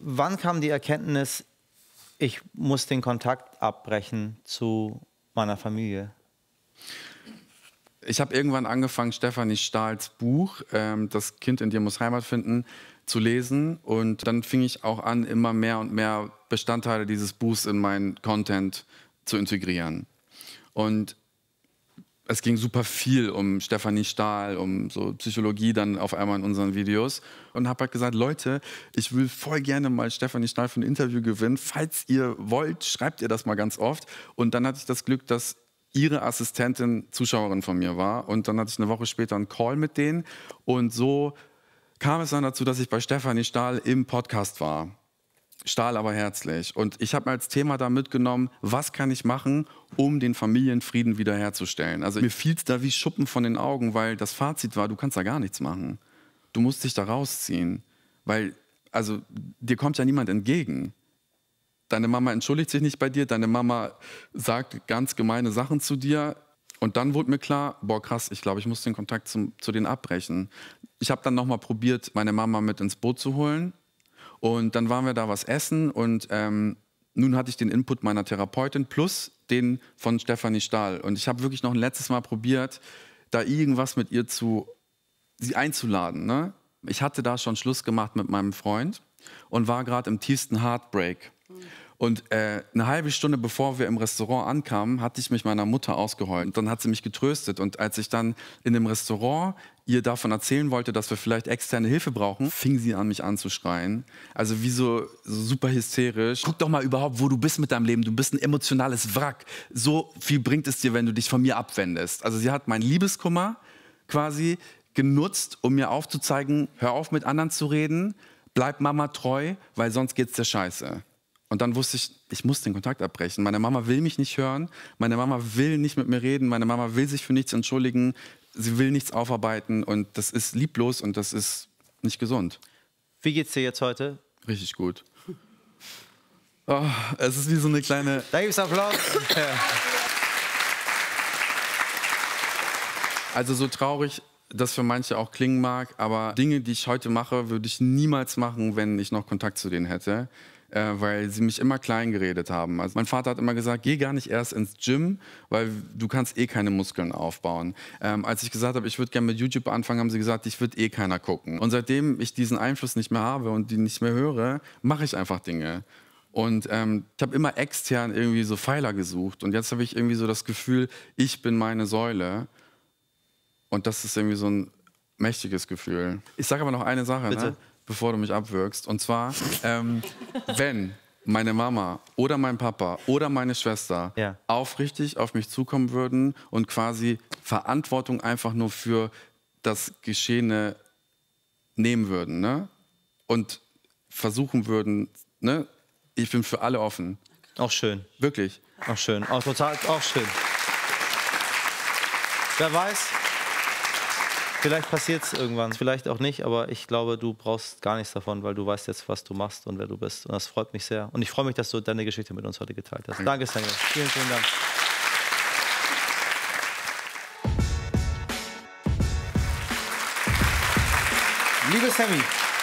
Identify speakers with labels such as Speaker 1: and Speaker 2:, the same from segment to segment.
Speaker 1: Wann kam die Erkenntnis, ich muss den Kontakt abbrechen zu meiner Familie?
Speaker 2: Ich habe irgendwann angefangen, Stefanie Stahls Buch, Das Kind in dir muss Heimat finden, zu lesen. Und dann fing ich auch an, immer mehr und mehr Bestandteile dieses Buchs in meinen Content zu integrieren. Und es ging super viel um Stefanie Stahl, um so Psychologie dann auf einmal in unseren Videos. Und habe halt gesagt, Leute, ich will voll gerne mal Stefanie Stahl für ein Interview gewinnen. Falls ihr wollt, schreibt ihr das mal ganz oft. Und dann hatte ich das Glück, dass ihre Assistentin Zuschauerin von mir war. Und dann hatte ich eine Woche später einen Call mit denen. Und so kam es dann dazu, dass ich bei Stefanie Stahl im Podcast war. Stahl aber herzlich. Und ich habe mir als Thema da mitgenommen, was kann ich machen, um den Familienfrieden wiederherzustellen. Also mir fiel es da wie Schuppen von den Augen, weil das Fazit war, du kannst da gar nichts machen. Du musst dich da rausziehen. Weil, also, dir kommt ja niemand entgegen. Deine Mama entschuldigt sich nicht bei dir, deine Mama sagt ganz gemeine Sachen zu dir. Und dann wurde mir klar, boah krass, ich glaube, ich muss den Kontakt zu denen abbrechen. Ich habe dann nochmal probiert, meine Mama mit ins Boot zu holen. Und dann waren wir da was essen und nun hatte ich den Input meiner Therapeutin plus den von Stefanie Stahl. Und ich habe wirklich noch ein letztes Mal probiert, da irgendwas mit ihr sie einzuladen. Ne? Ich hatte da schon Schluss gemacht mit meinem Freund und war gerade im tiefsten Heartbreak. Und eine halbe Stunde bevor wir im Restaurant ankamen, hatte ich mich meiner Mutter ausgeheult. Und dann hat sie mich getröstet. Und als ich dann in dem Restaurant ihr davon erzählen wollte, dass wir vielleicht externe Hilfe brauchen, fing sie an, mich anzuschreien. Also wie so super hysterisch. Guck doch mal überhaupt, wo du bist mit deinem Leben. Du bist ein emotionales Wrack. So viel bringt es dir, wenn du dich von mir abwendest. Also sie hat meinen Liebeskummer quasi genutzt, um mir aufzuzeigen, hör auf mit anderen zu reden, bleib Mama treu, weil sonst geht's dir scheiße. Und dann wusste ich, ich muss den Kontakt abbrechen. Meine Mama will mich nicht hören, meine Mama will nicht mit mir reden, meine Mama will sich für nichts entschuldigen, sie will nichts aufarbeiten und das ist lieblos und das ist nicht gesund.
Speaker 1: Wie geht's dir jetzt heute?
Speaker 2: Richtig gut. Oh, es ist wie so eine kleine...
Speaker 1: Da gibt's Applaus.
Speaker 2: Also so traurig das für manche auch klingen mag, aber Dinge, die ich heute mache, würde ich niemals machen, wenn ich noch Kontakt zu denen hätte. Weil sie mich immer klein geredet haben. Also mein Vater hat immer gesagt, geh gar nicht erst ins Gym, weil du kannst eh keine Muskeln aufbauen. Als ich gesagt habe, ich würde gerne mit YouTube anfangen, haben sie gesagt, ich würde eh keiner gucken. Und seitdem ich diesen Einfluss nicht mehr habe und die nicht mehr höre, mache ich einfach Dinge. Und ich habe immer extern irgendwie so Pfeiler gesucht. Und jetzt habe ich irgendwie so das Gefühl, ich bin meine Säule. Und das ist irgendwie so ein mächtiges Gefühl. Ich sage aber noch eine Sache, ne? Bevor du mich abwürgst. Und zwar, wenn meine Mama oder mein Papa oder meine Schwester aufrichtig auf mich zukommen würden und quasi Verantwortung einfach nur für das Geschehene nehmen würden, ne? Und versuchen würden, ne? Ich bin für alle offen.
Speaker 1: Auch schön.
Speaker 2: Wirklich.
Speaker 1: Auch schön. Auch total, auch schön. Wer weiß, vielleicht passiert es irgendwann, vielleicht auch nicht, aber ich glaube, du brauchst gar nichts davon, weil du weißt jetzt, was du machst und wer du bist. Und das freut mich sehr. Und ich freue mich, dass du deine Geschichte mit uns heute geteilt hast. Danke, Samuel. Vielen, vielen Dank. Liebe Sammy,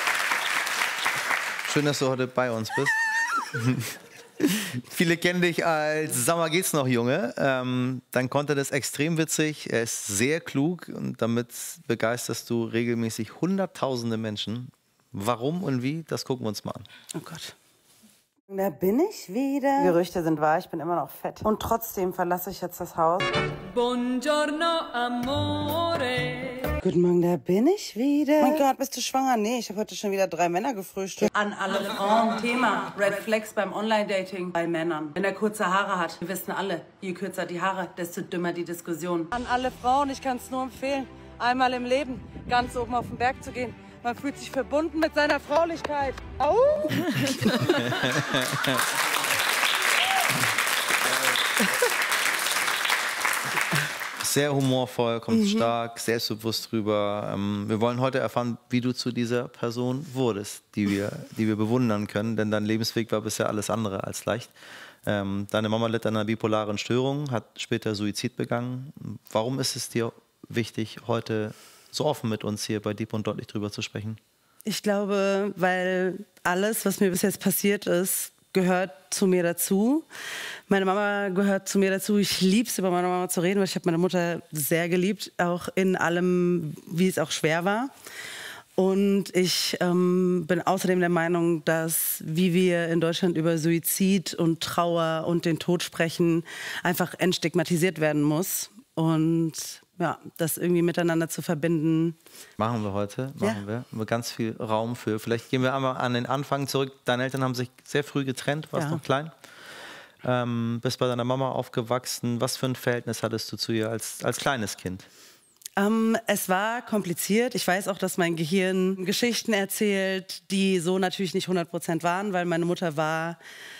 Speaker 1: schön, dass du heute bei uns bist. Viele kennen dich als Sag mal, geht's noch, Junge? Dein Content ist extrem witzig, er ist sehr klug und damit begeisterst du regelmäßig hunderttausende Menschen. Warum und wie, das gucken wir uns mal an.
Speaker 3: Oh Gott. Da bin ich wieder. Gerüchte sind wahr, ich bin immer noch fett. Und trotzdem verlasse ich jetzt das Haus. Buongiorno, amore. Guten Morgen, da bin ich wieder. Mein Gott, bist du schwanger? Nee, ich habe heute schon wieder 3 Männer gefrühstückt. An alle Frauen. Thema Red Flags beim Online-Dating bei Männern. Wenn er kurze Haare hat, wir wissen alle, je kürzer die Haare, desto dümmer die Diskussion. An alle Frauen, ich kann es nur empfehlen, einmal im Leben ganz oben auf den Berg zu gehen. Man fühlt sich verbunden mit seiner Fraulichkeit. Au!
Speaker 1: Sehr humorvoll, kommt stark, selbstbewusst rüber. Wir wollen heute erfahren, wie du zu dieser Person wurdest, die wir bewundern können, denn dein Lebensweg war bisher alles andere als leicht. Deine Mama litt an einer bipolaren Störung, hat später Suizid begangen. Warum ist es dir wichtig, heute so offen mit uns hier bei Deep und Deutlich drüber zu sprechen?
Speaker 3: Ich glaube, weil alles, was mir bis jetzt passiert ist, gehört zu mir dazu. Meine Mama gehört zu mir dazu. Ich liebe es, über meine Mama zu reden, weil ich habe meine Mutter sehr geliebt, auch in allem, wie es auch schwer war. Und ich bin außerdem der Meinung, dass, wie wir in Deutschland über Suizid und Trauer und den Tod sprechen, einfach entstigmatisiert werden muss. Und ja, das irgendwie miteinander zu verbinden.
Speaker 1: Machen wir heute, machen wir. Haben wir ganz viel Raum für. Vielleicht gehen wir einmal an den Anfang zurück. Deine Eltern haben sich sehr früh getrennt, warst noch klein. Bist bei deiner Mama aufgewachsen. Was für ein Verhältnis hattest du zu ihr als kleines Kind?
Speaker 3: Es war kompliziert. Ich weiß auch, dass mein Gehirn Geschichten erzählt, die so natürlich nicht 100% waren, weil meine Mutter war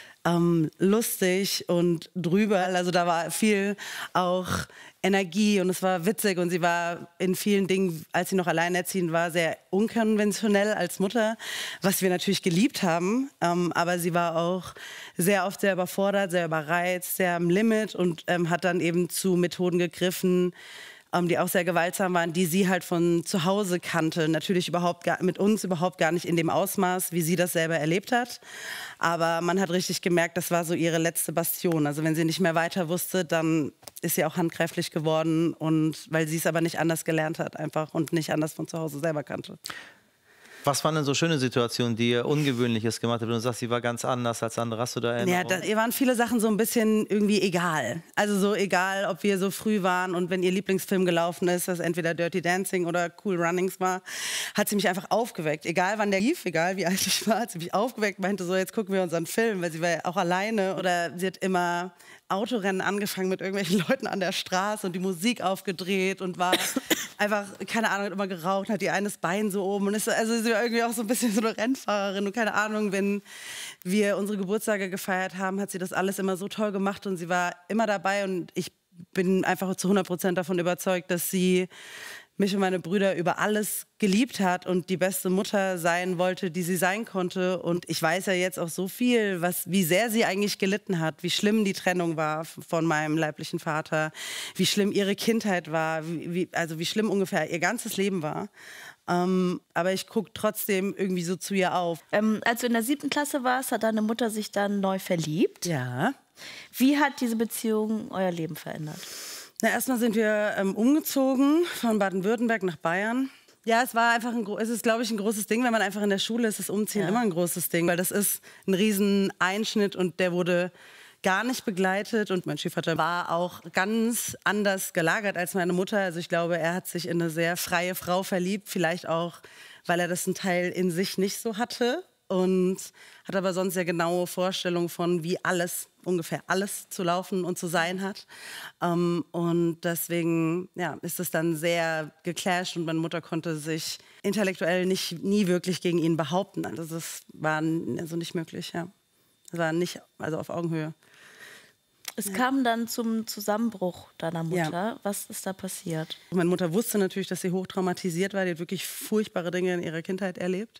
Speaker 3: lustig und drüber. Also da war viel auch Energie und es war witzig und sie war in vielen Dingen, als sie noch alleinerziehend war, sehr unkonventionell als Mutter, was wir natürlich geliebt haben. Aber sie war auch sehr oft sehr überfordert, sehr überreizt, sehr am Limit und hat dann eben zu Methoden gegriffen, die auch sehr gewaltsam waren, die sie halt von zu Hause kannte. Natürlich mit uns überhaupt gar nicht in dem Ausmaß, wie sie das selber erlebt hat. Aber man hat richtig gemerkt, das war so ihre letzte Bastion. Also wenn sie nicht mehr weiter wusste, dann ist sie auch handgreiflich geworden. Und weil sie es aber nicht anders gelernt hat einfach und nicht anders von zu Hause selber kannte.
Speaker 1: Was waren denn so schöne Situationen, die ihr Ungewöhnliches gemacht habt? Du sagst, sie war ganz anders als andere. Hast du da Erinnerungen?
Speaker 3: Ja, ihr waren viele Sachen so ein bisschen irgendwie egal. Also so egal, ob wir so früh waren und wenn ihr Lieblingsfilm gelaufen ist, das entweder Dirty Dancing oder Cool Runnings war, hat sie mich einfach aufgeweckt. Egal wann der lief, egal wie alt ich war, hat sie mich aufgeweckt, meinte so, jetzt gucken wir unseren Film, weil sie war ja auch alleine. Oder sie hat immer Autorennen angefangen mit irgendwelchen Leuten an der Straße und die Musik aufgedreht und war einfach, keine Ahnung, hat immer geraucht, hat ihr eines Bein so oben und ist, also sie war irgendwie auch so ein bisschen so eine Rennfahrerin und keine Ahnung, wenn wir unsere Geburtstage gefeiert haben, hat sie das alles immer so toll gemacht und sie war immer dabei und ich bin einfach zu 100% davon überzeugt, dass sie mich und meine Brüder über alles geliebt hat und die beste Mutter sein wollte, die sie sein konnte. Und ich weiß ja jetzt auch so viel, wie sehr sie eigentlich gelitten hat, wie schlimm die Trennung war von meinem leiblichen Vater, wie schlimm ihre Kindheit war, wie schlimm ungefähr ihr ganzes Leben war. Aber ich gucke trotzdem irgendwie so zu ihr auf.
Speaker 4: Als du in der 7. Klasse warst, hat deine Mutter sich dann neu verliebt.
Speaker 3: Ja.
Speaker 4: Wie hat diese Beziehung euer Leben verändert?
Speaker 3: Na, erstmal sind wir umgezogen von Baden-Württemberg nach Bayern. Ja, es war einfach es ist, glaube ich, ein großes Ding, wenn man einfach in der Schule ist, ist Umziehen immer ein großes Ding, weil das ist ein riesen Einschnitt und der wurde gar nicht begleitet und mein Stiefvater war auch ganz anders gelagert als meine Mutter. Also ich glaube, er hat sich in eine sehr freie Frau verliebt, vielleicht auch, weil er das einen Teil in sich nicht so hatte und hat aber sonst sehr genaue Vorstellungen von, wie ungefähr alles zu laufen und zu sein hat. Und deswegen ist es dann sehr geclasht und meine Mutter konnte sich intellektuell nie wirklich gegen ihn behaupten. Also das war also nicht möglich, ja. Das war nicht, also auf Augenhöhe.
Speaker 4: Es kam dann zum Zusammenbruch deiner Mutter. Ja. Was ist da passiert?
Speaker 3: Meine Mutter wusste natürlich, dass sie hochtraumatisiert war. Die hat wirklich furchtbare Dinge in ihrer Kindheit erlebt.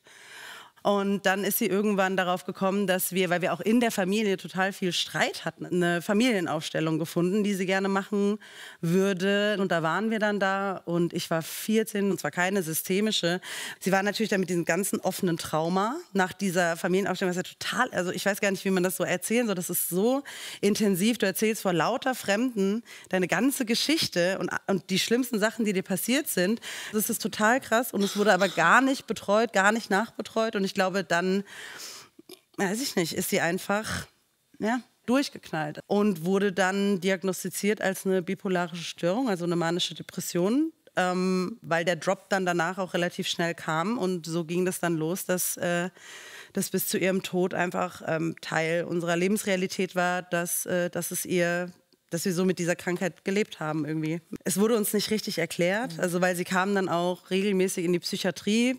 Speaker 3: Und dann ist sie irgendwann darauf gekommen, dass weil wir auch in der Familie total viel Streit hatten, eine Familienaufstellung gefunden, die sie gerne machen würde. Und da waren wir dann da und ich war 14 und zwar keine systemische. Sie war natürlich dann mit diesem ganzen offenen Trauma nach dieser Familienaufstellung, was ja total, also ich weiß gar nicht, wie man das so erzählen soll. Das ist so intensiv. Du erzählst vor lauter Fremden deine ganze Geschichte und die schlimmsten Sachen, die dir passiert sind. Das ist total krass und es wurde aber gar nicht betreut, gar nicht nachbetreut und ich glaube, dann, weiß ich nicht, ist sie einfach durchgeknallt und wurde dann diagnostiziert als eine bipolarische Störung, also eine manische Depression, weil der Drop dann danach auch relativ schnell kam und so ging das dann los, dass das bis zu ihrem Tod einfach Teil unserer Lebensrealität war, dass wir so mit dieser Krankheit gelebt haben irgendwie. Es wurde uns nicht richtig erklärt, also weil sie kam dann auch regelmäßig in die Psychiatrie,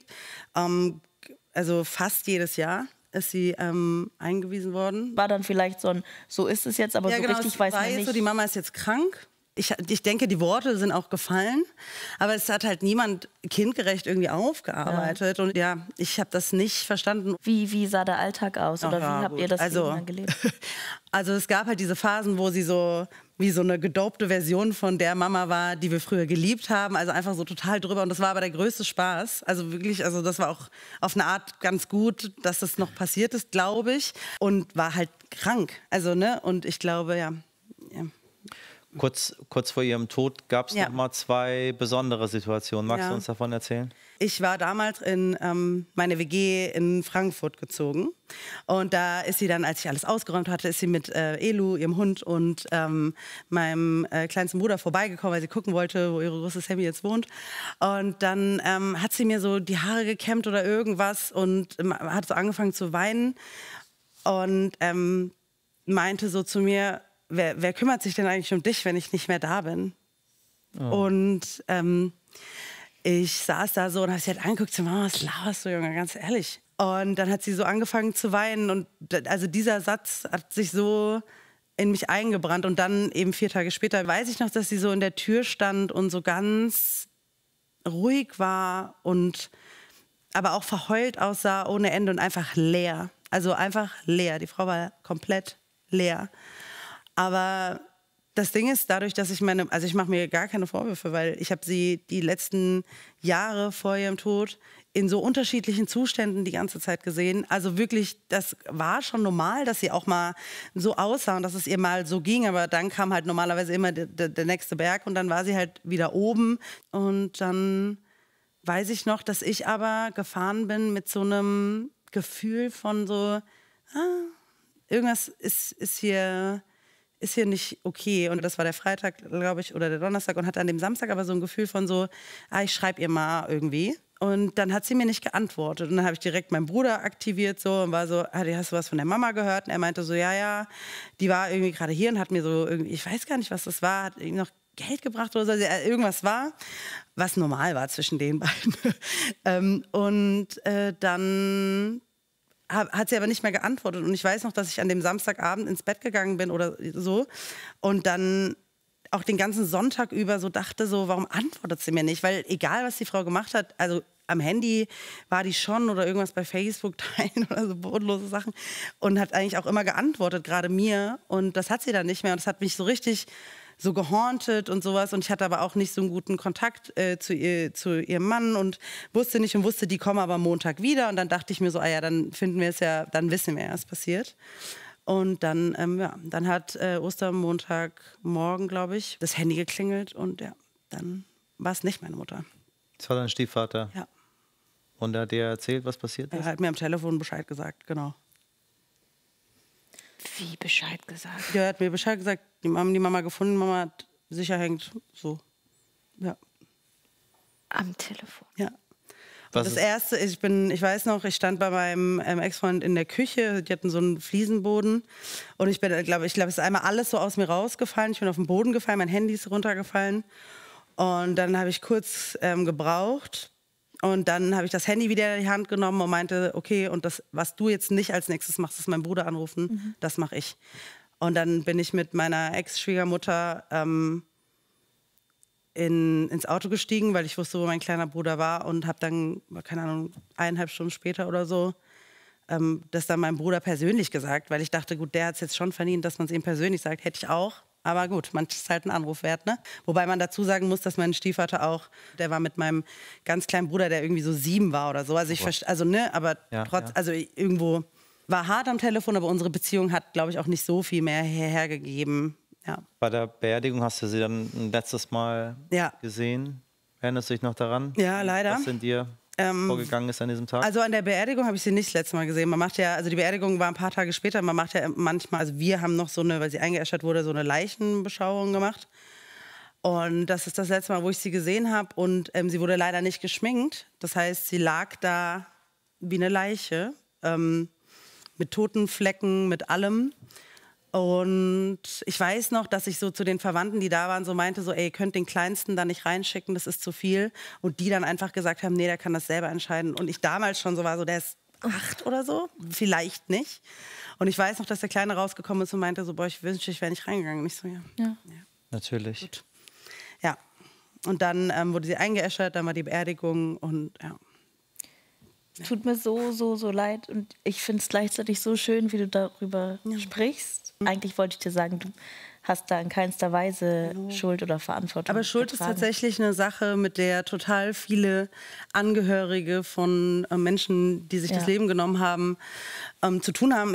Speaker 3: also fast jedes Jahr ist sie eingewiesen worden.
Speaker 4: War dann vielleicht so ist es jetzt, aber so richtig weiß man nicht.
Speaker 3: So, die Mama ist jetzt krank Ich denke, die Worte sind auch gefallen, aber es hat halt niemand kindgerecht irgendwie aufgearbeitet. Und ja, ich habe das nicht verstanden.
Speaker 4: Wie sah der Alltag aus oder wie habt ihr das Leben dann gelebt?
Speaker 3: Also es gab halt diese Phasen, wo sie so wie so eine gedopte Version von der Mama war, die wir früher geliebt haben. Also einfach so total drüber. Und das war aber der größte Spaß. Also wirklich, also das war auch auf eine Art ganz gut, dass das noch passiert ist, glaube ich. Und war halt krank. Also, ne? Und ich glaube, ja.
Speaker 1: Kurz vor ihrem Tod gab es noch mal 2 besondere Situationen. Magst du uns davon erzählen?
Speaker 3: Ich war damals in meine WG in Frankfurt gezogen. Und da ist sie dann, als ich alles ausgeräumt hatte, ist sie mit Elu, ihrem Hund, und meinem kleinsten Bruder vorbeigekommen, weil sie gucken wollte, wo ihre große Sammy jetzt wohnt. Und dann hat sie mir so die Haare gekämmt oder irgendwas und hat so angefangen zu weinen. Und meinte so zu mir, wer kümmert sich denn eigentlich um dich, wenn ich nicht mehr da bin? Oh. Und ich saß da so und habe sie halt angeguckt, so, Mama, was laberst du, Junge, ganz ehrlich. Und dann hat sie so angefangen zu weinen und also dieser Satz hat sich so in mich eingebrannt. Und dann eben 4 Tage später weiß ich noch, dass sie so in der Tür stand und so ganz ruhig war und aber auch verheult aussah ohne Ende und einfach leer. Also einfach leer. Die Frau war komplett leer. Aber das Ding ist, dadurch, dass ich ich mache mir gar keine Vorwürfe, weil ich habe sie die letzten Jahre vor ihrem Tod in so unterschiedlichen Zuständen die ganze Zeit gesehen. Also wirklich, das war schon normal, dass sie auch mal so aussah und dass es ihr mal so ging. Aber dann kam halt normalerweise immer der nächste Berg und dann war sie halt wieder oben. Und dann weiß ich noch, dass ich aber gefahren bin mit so einem Gefühl von so, irgendwas ist hier nicht okay. Und das war der Freitag, glaube ich, oder der Donnerstag und hatte an dem Samstag aber so ein Gefühl von so, ich schreibe ihr mal irgendwie. Und dann hat sie mir nicht geantwortet. Und dann habe ich direkt meinen Bruder aktiviert so und war so, hast du was von der Mama gehört? Und er meinte so, ja, die war irgendwie gerade hier und hat mir so irgendwie, ich weiß gar nicht, was das war, hat irgendwie noch Geld gebracht oder so, irgendwas war, was normal war zwischen den beiden. Dann hat sie aber nicht mehr geantwortet. Und ich weiß noch, dass ich an dem Samstagabend ins Bett gegangen bin oder so und dann auch den ganzen Sonntag über so dachte, so, warum antwortet sie mir nicht? Weil egal, was die Frau gemacht hat, also am Handy war die schon oder irgendwas bei Facebook teilen oder so bodenlose Sachen und hat eigentlich auch immer geantwortet, gerade mir. Und das hat sie dann nicht mehr und das hat mich so richtig so gehauntet und sowas. Und ich hatte aber auch nicht so einen guten Kontakt zu ihrem Mann und wusste, die kommen aber Montag wieder. Und dann dachte ich mir so, dann finden wir es ja, dann wissen wir ja, was passiert. Und dann, dann hat Ostermontagmorgen, glaube ich, das Handy geklingelt und dann war es nicht meine Mutter.
Speaker 1: Das war dein Stiefvater?
Speaker 3: Ja.
Speaker 1: Und er hat dir erzählt, was passiert ist?
Speaker 3: Er hat mir am Telefon Bescheid gesagt, genau.
Speaker 4: Wie Bescheid gesagt?
Speaker 3: Ja, er hat mir Bescheid gesagt, die Mama gefunden, Mama hat sicher hängt, so, ja.
Speaker 4: Am Telefon?
Speaker 3: Ja. Das Erste, ich weiß noch, ich stand bei meinem Ex-Freund in der Küche, die hatten so einen Fliesenboden und ich glaube, es ist einmal alles so aus mir rausgefallen, ich bin auf den Boden gefallen, mein Handy ist runtergefallen und dann habe ich kurz gebraucht und dann habe ich das Handy wieder in die Hand genommen und meinte, okay, und das, was du jetzt nicht als nächstes machst, ist meinen Bruder anrufen, das mache ich. Und dann bin ich mit meiner Ex-Schwiegermutter ins Auto gestiegen, weil ich wusste, wo mein kleiner Bruder war und habe dann, keine Ahnung, 1,5 Stunden später oder so, das dann meinem Bruder persönlich gesagt, weil ich dachte, gut, der hat es jetzt schon verdient, dass man es ihm persönlich sagt, hätte ich auch. Aber gut, man ist halt ein Anruf wert, ne? Wobei man dazu sagen muss, dass mein Stiefvater auch, der war mit meinem ganz kleinen Bruder, der irgendwie so 7 war oder so. Also also irgendwo war hart am Telefon, aber unsere Beziehung hat, glaube ich, auch nicht so viel mehr hergegeben. Ja.
Speaker 1: Bei der Beerdigung hast du sie dann ein letztes Mal gesehen. Erinnerst du dich noch daran?
Speaker 3: Ja, leider.
Speaker 1: Was in dir vorgegangen ist an diesem Tag?
Speaker 3: Also an der Beerdigung habe ich sie nicht das letzte Mal gesehen. Man macht ja, also die Beerdigung war ein paar Tage später, man macht ja manchmal, also wir haben noch so eine, weil sie eingeäschert wurde, so eine Leichenbeschauung gemacht. Und das ist das letzte Mal, wo ich sie gesehen habe. Und sie wurde leider nicht geschminkt. Das heißt, sie lag da wie eine Leiche, mit toten Flecken, mit allem. Und ich weiß noch, dass ich so zu den Verwandten, die da waren, so meinte, so, ihr könnt den Kleinsten da nicht reinschicken, das ist zu viel. Und die dann einfach gesagt haben, nee, der kann das selber entscheiden. Und ich damals schon so war, so, der ist 8 oder so, vielleicht nicht. Und ich weiß noch, dass der Kleine rausgekommen ist und meinte so, boah, ich wünschte, ich wäre nicht reingegangen. Und ich so, ja.
Speaker 1: Natürlich.
Speaker 3: Gut. Ja, und dann wurde sie eingeäschert, dann war die Beerdigung und ja.
Speaker 4: Es tut mir so leid und ich finde es gleichzeitig so schön, wie du darüber sprichst. Eigentlich wollte ich dir sagen, du hast da in keinster Weise Schuld oder Verantwortung.
Speaker 3: Aber Schuld ist tatsächlich eine Sache, mit der total viele Angehörige von Menschen, die sich das Leben genommen haben, zu tun haben.